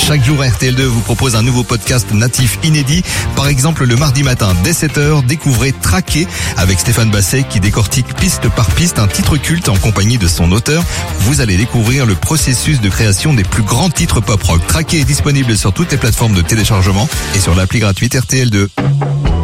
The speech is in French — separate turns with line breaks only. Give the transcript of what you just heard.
Chaque jour, RTL2 vous propose un nouveau podcast natif inédit. Par exemple, le mardi matin, dès 7h, découvrez Traqué avec Stéphane Basset qui décortique piste par piste un titre culte en compagnie de son auteur. Vous allez découvrir le processus de création des plus grands titres pop rock. Traqué est disponible sur toutes les plateformes de téléchargement et sur l'appli gratuite RTL2.